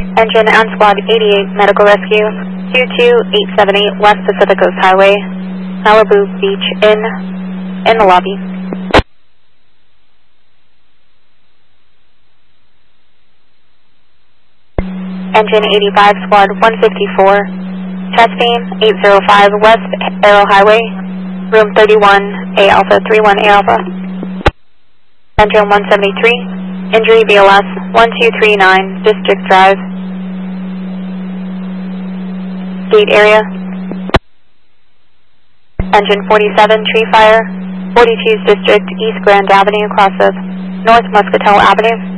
Engine on Squad 88, Medical Rescue, 22878 West Pacific Coast Highway, Malibu Beach in the lobby. Engine 85, Squad 154, chest beam 805 West Arrow Highway, room 31, A Alpha 31 A Alpha. Engine 173, injury BLS 1239, District Drive, gate area. Engine 47, tree fire, 42's District, East Grand Avenue, across of North Muscatel Avenue.